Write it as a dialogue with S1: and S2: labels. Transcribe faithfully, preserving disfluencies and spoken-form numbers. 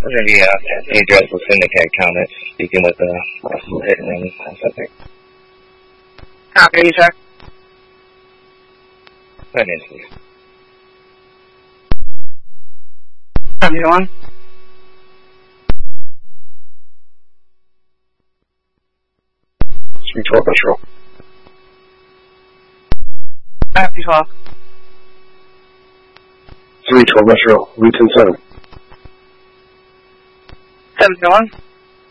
S1: The uh, the address will syndicate comment, speaking with the uh, hit and subject.
S2: Copy, sir.
S1: Finance, please.
S2: seventy-one.
S3: three twelve Metro.
S2: Copy, twelve.
S3: three twelve Metro, Wheaton seven.
S2: seventy-one.